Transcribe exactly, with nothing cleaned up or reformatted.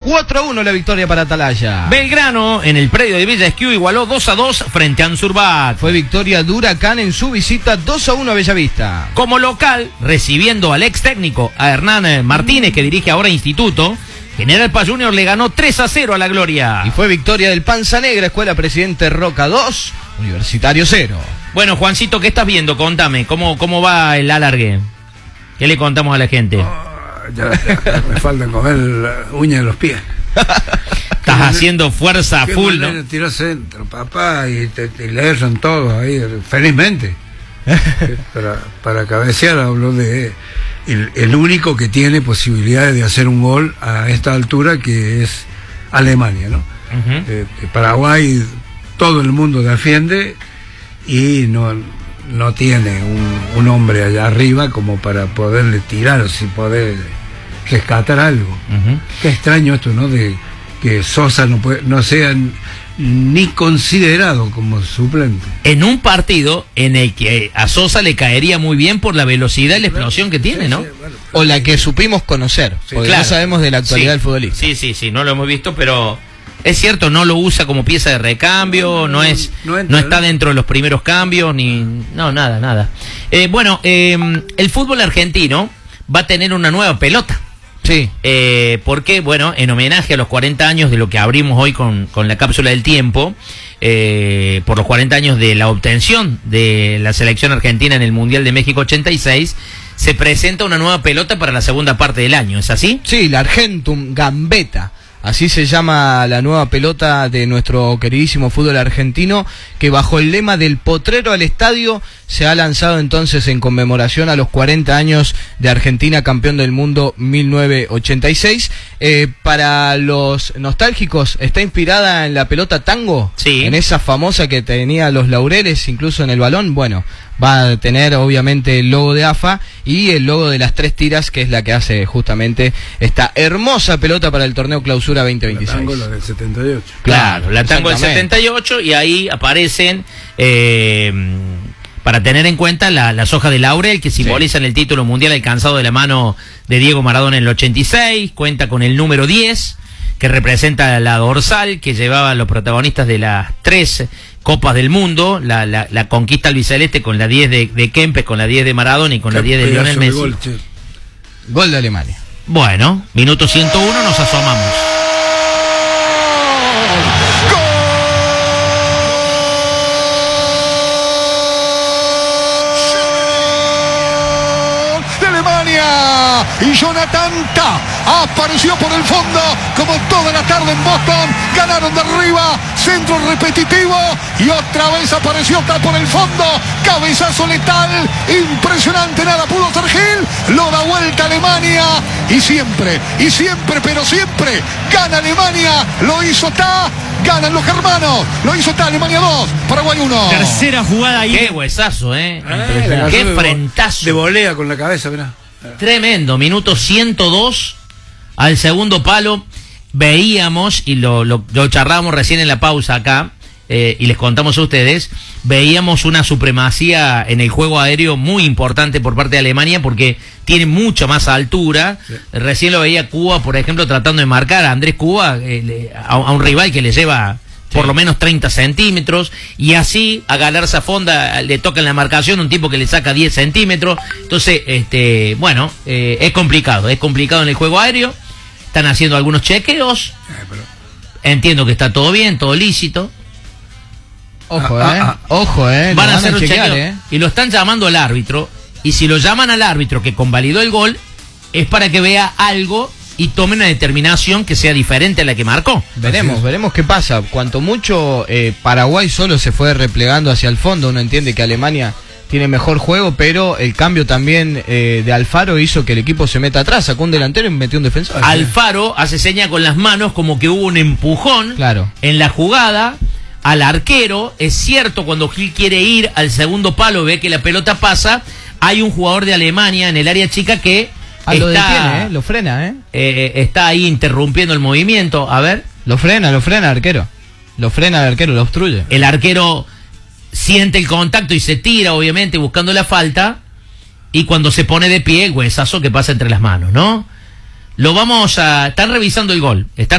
cuatro a uno la victoria para Atalaya. Belgrano, en el predio de Villa Esquiú, igualó dos a dos frente a Ansurbat. Fue victoria de Huracán en su visita dos a uno a Bellavista. Como local, recibiendo al ex técnico, a Hernán Martínez, que dirige ahora Instituto, General Paz Junior le ganó tres a cero a la Gloria. Y fue victoria del Panza Negra, Escuela Presidente Roca dos, Universitario cero. Bueno, Juancito, ¿qué estás viendo? Contame, ¿cómo, cómo va el alargue? ¿Qué le contamos a la gente? Oh, ya, ya me falta comer la uña de los pies. Estás ¿Qué haciendo manera, fuerza qué full, ¿no? Tiró centro, papá, y te, te le erran todo ahí, felizmente. para, para cabecear habló de el, el único que tiene posibilidades de hacer un gol a esta altura, que es Alemania, ¿no? Uh-huh. eh, Paraguay todo el mundo defiende y no, no tiene un, un hombre allá arriba como para poderle tirar, si poder rescatar algo. Uh-huh. Qué extraño esto, ¿no? De que Sosa no puede, no sea ni considerado como suplente. En un partido en el que a Sosa le caería muy bien por la velocidad y la explosión que tiene, ¿no? Sí, sí, bueno, o la que supimos conocer, sí, porque claro, no sabemos de la actualidad sí, del futbolista. Sí, sí, sí, no lo hemos visto, pero es cierto, no lo usa como pieza de recambio, no, no, no es, no, entra, no está dentro de los primeros cambios, ni no, nada, nada. Eh, bueno, eh, el fútbol argentino va a tener una nueva pelota. Sí. Eh, porque, bueno, en homenaje a los cuarenta años de lo que abrimos hoy con, con la cápsula del tiempo, eh, por los cuarenta años de la obtención de la selección argentina en el Mundial de México ochenta y seis, se presenta una nueva pelota para la segunda parte del año, ¿es así? Sí, la Argentum Gambetta. Así se llama la nueva pelota de nuestro queridísimo fútbol argentino, que bajo el lema del potrero al estadio se ha lanzado entonces en conmemoración a los cuarenta años de Argentina campeón del mundo mil novecientos ochenta y seis. Eh, para los nostálgicos, está inspirada en la pelota tango, sí, en esa famosa que tenía los laureles incluso en el balón. Bueno, va a tener obviamente el logo de A F A y el logo de las tres tiras, que es la que hace justamente esta hermosa pelota para el torneo Clausura veinte veintiséis. La tango, la del setenta y ocho. Claro, la tango del setenta y ocho, y ahí aparecen, eh, para tener en cuenta, la, las hojas de laurel que simbolizan, sí, el título mundial alcanzado de la mano de Diego Maradona en el ochenta y seis, cuenta con el número diez, que representa la dorsal que llevaban los protagonistas de las tres Copas del Mundo, la, la, la conquista albiceleste con la diez de, de Kempes, con la diez de Maradona y con la diez de Lionel Messi. Gol, gol de Alemania. Bueno, minuto ciento uno, nos asomamos. Y Jonathan Tah apareció por el fondo como toda la tarde en Boston. Ganaron de arriba, centro repetitivo y otra vez apareció Tah por el fondo. Cabezazo letal, impresionante, nada pudo hacer Gil. Lo da vuelta Alemania y siempre, y siempre, pero siempre gana Alemania. Lo hizo Tah, ganan los germanos. Lo hizo Tah, Alemania dos, Paraguay uno. Tercera jugada ahí. Qué huesazo, ¿eh? eh Qué de frentazo. De volea con la cabeza, mirá. Tremendo, minuto ciento dos al segundo palo. Veíamos, y lo, lo, lo charlábamos recién en la pausa acá, eh, y les contamos a ustedes, veíamos una supremacía en el juego aéreo muy importante por parte de Alemania, porque tiene mucha más altura. Sí. Recién lo veía Cuba, por ejemplo, tratando de marcar a Andrés Cuba, eh, le, a, a un rival que le lleva por lo menos treinta centímetros, y así a Galarza Fonda le toca en la marcación un tipo que le saca diez centímetros. Entonces, este, bueno, eh, es complicado, es complicado en el juego aéreo. Están haciendo algunos chequeos. Eh, pero... Entiendo que está todo bien, todo lícito. Ojo, ah, eh. Ah, ah. Ojo, eh. Van a hacer un chequeo, eh. Y lo están llamando al árbitro. Y si lo llaman al árbitro que convalidó el gol, es para que vea algo y tome una determinación que sea diferente a la que marcó. Veremos, veremos qué pasa. Cuanto mucho eh, Paraguay solo se fue replegando hacia el fondo. Uno entiende que Alemania tiene mejor juego, pero el cambio también eh, de Alfaro hizo que el equipo se meta atrás. Sacó un delantero y metió un defensor. Alfaro hace seña con las manos como que hubo un empujón, claro, en la jugada al arquero. Es cierto, cuando Gil quiere ir al segundo palo, ve que la pelota pasa, hay un jugador de Alemania en el área chica que Ah, lo está, detiene, ¿eh? Lo frena, ¿eh? ¿eh? Está ahí interrumpiendo el movimiento. A ver. Lo frena, lo frena el arquero. Lo frena el arquero, lo obstruye. El arquero siente el contacto y se tira, obviamente, buscando la falta. Y cuando se pone de pie, huesazo que pasa entre las manos, ¿no? Lo vamos a... Están revisando el gol. Están